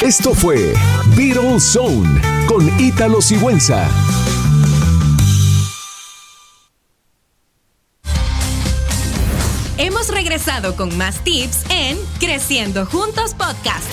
Esto fue Beatles Zone con Ítalo Sigüenza. Hemos regresado con más tips en Creciendo Juntos Podcast.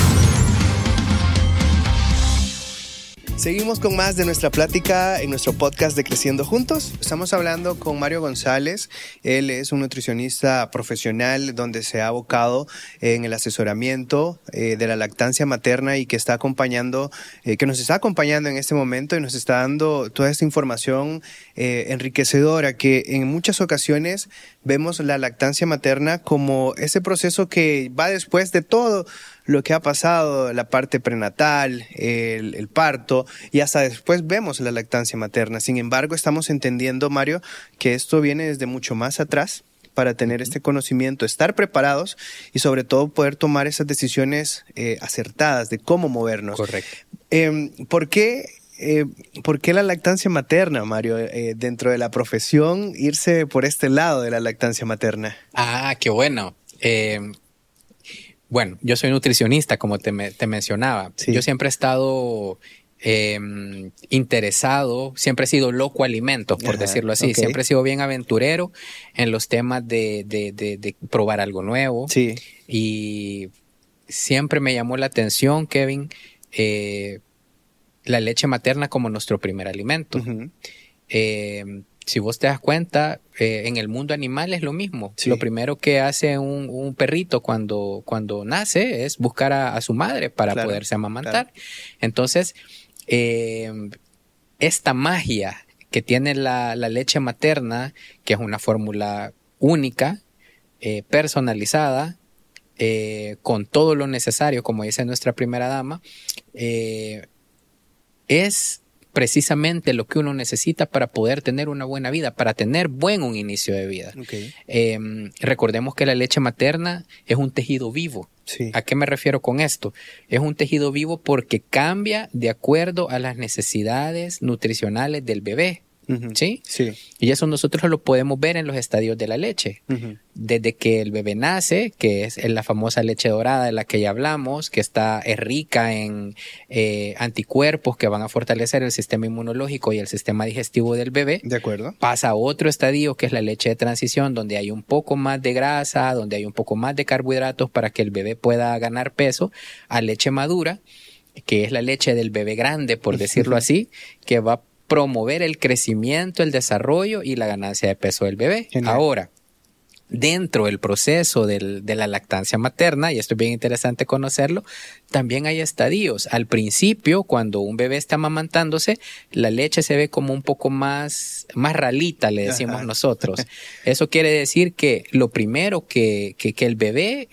Seguimos con más de nuestra plática en nuestro podcast de Creciendo Juntos. Estamos hablando con Mario González. Él es un nutricionista profesional donde se ha abocado en el asesoramiento de la lactancia materna y que está acompañando, que nos está acompañando en este momento y nos está dando toda esta información enriquecedora que en muchas ocasiones vemos la lactancia materna como ese proceso que va después de todo lo que ha pasado, la parte prenatal, el parto, y hasta después vemos la lactancia materna. Sin embargo, estamos entendiendo, Mario, que esto viene desde mucho más atrás para tener este conocimiento, estar preparados y sobre todo poder tomar esas decisiones acertadas de cómo movernos. Correcto. ¿Por qué la lactancia materna, Mario? Dentro de la profesión, irse por este lado de la lactancia materna. Ah, qué bueno. Bueno, yo soy nutricionista, como te mencionaba. Sí. Yo siempre he estado interesado, siempre he sido loco alimentos, por decirlo así. Okay. Siempre he sido bien aventurero en los temas de probar algo nuevo. Sí. Y siempre me llamó la atención, Kevin, la leche materna como nuestro primer alimento. Uh-huh. Si vos te das cuenta, en el mundo animal es lo mismo. Sí. Lo primero que hace un perrito cuando nace es buscar a su madre para poderse amamantar. Claro. Entonces, esta magia que tiene la leche materna, que es una fórmula única, personalizada, con todo lo necesario, como dice nuestra primera dama, es precisamente lo que uno necesita para poder tener una buena vida, para tener un inicio de vida. Okay. Recordemos que la leche materna es un tejido vivo. Sí. ¿A qué me refiero con esto? Es un tejido vivo porque cambia de acuerdo a las necesidades nutricionales del bebé. Uh-huh. ¿Sí? Sí. Y eso nosotros lo podemos ver en los estadios de la leche. Uh-huh. Desde que el bebé nace, que es la famosa leche dorada de la que ya hablamos, que es rica en anticuerpos que van a fortalecer el sistema inmunológico y el sistema digestivo del bebé. De acuerdo. Pasa a otro estadio que es la leche de transición, donde hay un poco más de grasa, donde hay un poco más de carbohidratos para que el bebé pueda ganar peso, a leche madura, que es la leche del bebé grande, por decirlo así, que va a promover el crecimiento, el desarrollo y la ganancia de peso del bebé. Genial. Ahora, dentro del proceso de la lactancia materna, y esto es bien interesante conocerlo, también hay estadios. Al principio, cuando un bebé está amamantándose, la leche se ve como un poco más ralita, le decimos Ajá. nosotros. Eso quiere decir que lo primero que el bebé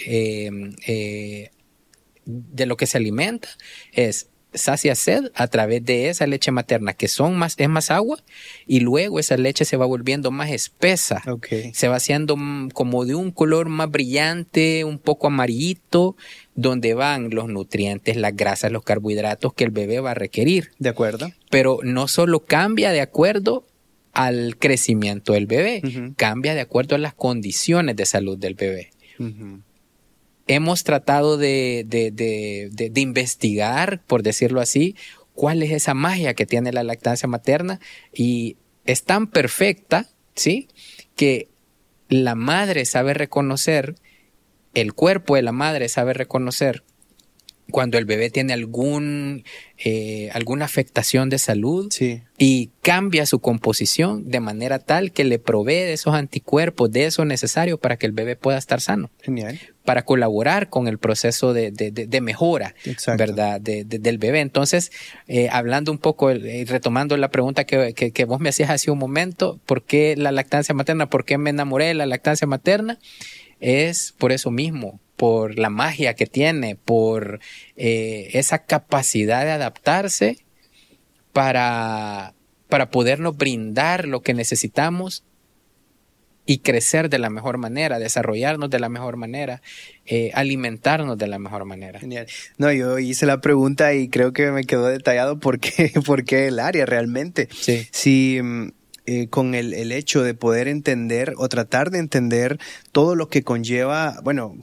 de lo que se alimenta es sacia sed a través de esa leche materna, que es más agua, y luego esa leche se va volviendo más espesa. Okay. Se va haciendo como de un color más brillante, un poco amarillito, donde van los nutrientes, las grasas, los carbohidratos que el bebé va a requerir. De acuerdo. Pero no solo cambia de acuerdo al crecimiento del bebé, uh-huh. cambia de acuerdo a las condiciones de salud del bebé. Uh-huh. Hemos tratado de investigar, por decirlo así, cuál es esa magia que tiene la lactancia materna, y es tan perfecta, ¿sí?, que la madre sabe reconocer, el cuerpo de la madre sabe reconocer cuando el bebé tiene alguna afectación de salud, sí. y cambia su composición de manera tal que le provee de esos anticuerpos, de eso necesario para que el bebé pueda estar sano. Genial. Para colaborar con el proceso de mejora, Exacto. ¿verdad? Del bebé. Entonces, hablando un poco, retomando la pregunta que vos me hacías hace un momento, ¿por qué la lactancia materna? ¿Por qué me enamoré de la lactancia materna? Es por eso mismo, por la magia que tiene, por esa capacidad de adaptarse para podernos brindar lo que necesitamos y crecer de la mejor manera, desarrollarnos de la mejor manera, alimentarnos de la mejor manera. Genial. No, yo hice la pregunta y creo que me quedó detallado por qué el área realmente. Sí. Si con el hecho de poder entender o tratar de entender todo lo que conlleva, bueno,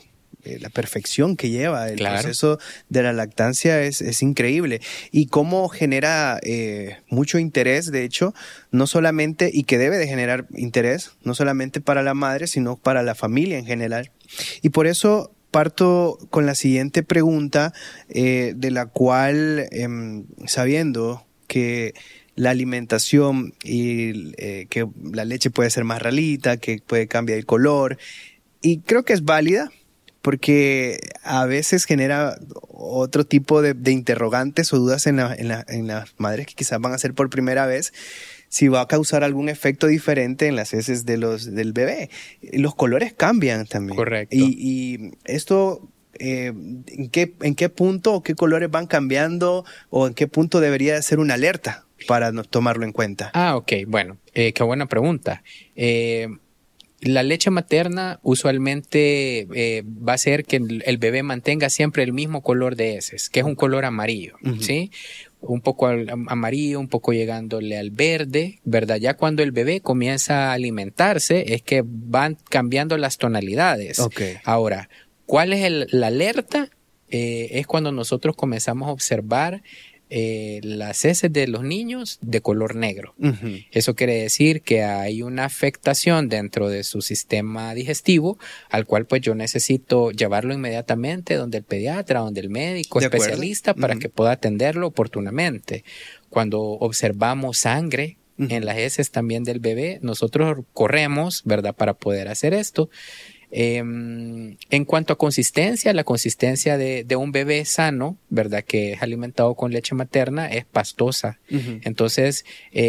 la perfección que lleva el Claro. proceso de la lactancia es increíble. Y cómo genera mucho interés, de hecho, no solamente, y que debe de generar interés, no solamente para la madre, sino para la familia en general. Y por eso parto con la siguiente pregunta, de la cual, sabiendo que la alimentación y que la leche puede ser más ralita, que puede cambiar el color, y creo que es válida, porque a veces genera otro tipo de interrogantes o dudas en las madres que quizás van a ser por primera vez, si va a causar algún efecto diferente en las heces del bebé. Los colores cambian también. Correcto. Y esto, ¿en qué punto o qué colores van cambiando o en qué punto debería ser una alerta para tomarlo en cuenta? Ok, bueno, qué buena pregunta. La leche materna usualmente va a hacer que el bebé mantenga siempre el mismo color de heces, que es un color amarillo, ¿sí? Un poco amarillo, un poco llegándole al verde, ¿verdad? Ya cuando el bebé comienza a alimentarse es que van cambiando las tonalidades. Okay. Ahora, ¿cuál es la alerta? Es cuando nosotros comenzamos a observar las heces de los niños de color negro. Uh-huh. Eso quiere decir que hay una afectación dentro de su sistema digestivo, al cual pues yo necesito llevarlo inmediatamente donde el pediatra, donde el médico especialista para que pueda atenderlo oportunamente. Cuando observamos sangre en las heces también del bebé, nosotros corremos, ¿verdad?, para poder hacer esto. En cuanto a consistencia, la consistencia de un bebé sano, ¿verdad?, que es alimentado con leche materna, es pastosa. Uh-huh. Entonces,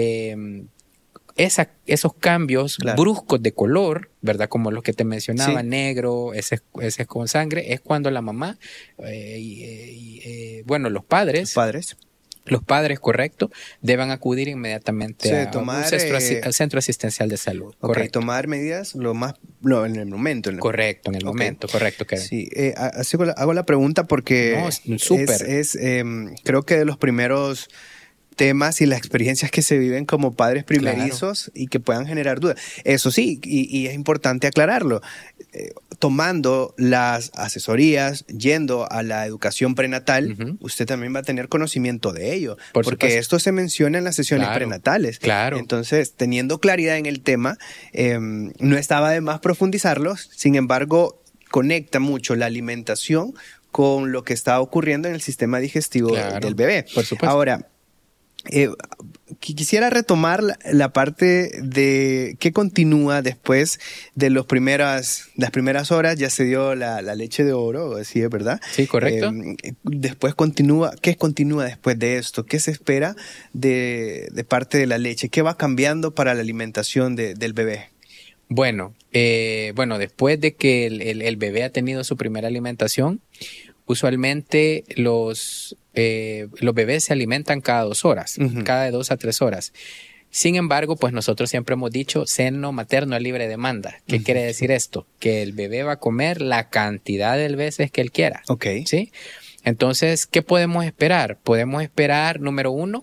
esos cambios bruscos de color, ¿verdad?, como los que te mencionaba, negro, ese con sangre, es cuando la mamá, los padres, correcto, deben acudir inmediatamente a un centro asistencial de salud. Okay, correcto. Tomar medidas en el momento. Correcto, en el momento, correcto. Kevin. Sí, hago la pregunta porque creo que de los primeros temas y las experiencias que se viven como padres primerizos y que puedan generar dudas. Eso sí, y es importante aclararlo, tomando las asesorías, yendo a la educación prenatal, usted también va a tener conocimiento de ello, porque esto se menciona en las sesiones prenatales. Claro. Entonces, teniendo claridad en el tema, no estaba de más profundizarlo, sin embargo, conecta mucho la alimentación con lo que está ocurriendo en el sistema digestivo del bebé. Por supuesto. Ahora, quisiera retomar la parte de qué continúa después de las primeras horas. Ya se dio la leche de oro, ¿sí, verdad? Sí, correcto. Después ¿qué continúa después de esto? ¿Qué se espera de parte de la leche? ¿Qué va cambiando para la alimentación del bebé? Bueno, después de que el bebé ha tenido su primera alimentación, usualmente los bebés se alimentan cada 2 horas, cada de 2 a 3 horas. Sin embargo, pues nosotros siempre hemos dicho seno materno a libre demanda. ¿Qué quiere decir esto? Que el bebé va a comer la cantidad de veces que él quiera. Okay. ¿Sí? Entonces, ¿qué podemos esperar? Podemos esperar, número 1,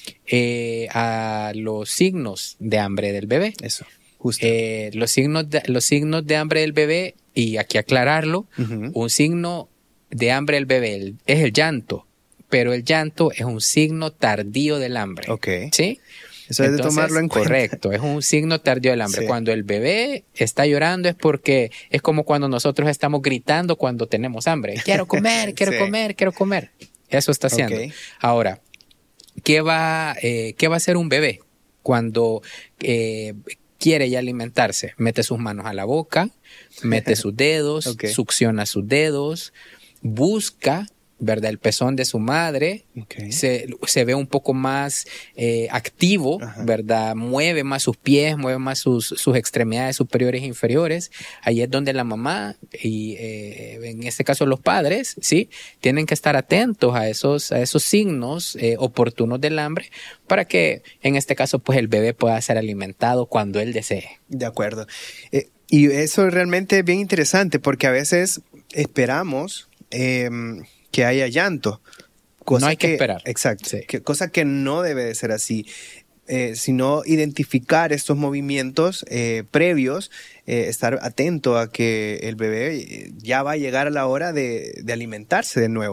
a los signos de hambre del bebé. Eso, justo. Los signos de hambre del bebé, y aquí aclararlo, un signo de hambre del bebé es el llanto, pero el llanto es un signo tardío del hambre. Okay. ¿Sí? Eso es de tomarlo en cuenta. Correcto, es un signo tardío del hambre. Sí. Cuando el bebé está llorando es porque es como cuando nosotros estamos gritando cuando tenemos hambre. Quiero comer, quiero comer, quiero comer. Eso está haciendo. Okay. Ahora, ¿qué va a hacer un bebé cuando quiere ya alimentarse? Mete sus manos a la boca, mete sus dedos, succiona sus dedos, busca, ¿verdad?, el pezón de su madre, se ve un poco más activo, ¿verdad?, mueve más sus pies, mueve más sus extremidades superiores e inferiores. Ahí es donde la mamá y en este caso los padres, ¿sí?, tienen que estar atentos a esos signos oportunos del hambre para que en este caso pues el bebé pueda ser alimentado cuando él desee. De acuerdo. Y eso es realmente bien interesante porque a veces esperamos que haya llanto. No hay que esperar. Exacto. Sí. Cosa que no debe de ser así. sino identificar estos movimientos previos, estar atento a que el bebé ya va a llegar a la hora de alimentarse de nuevo.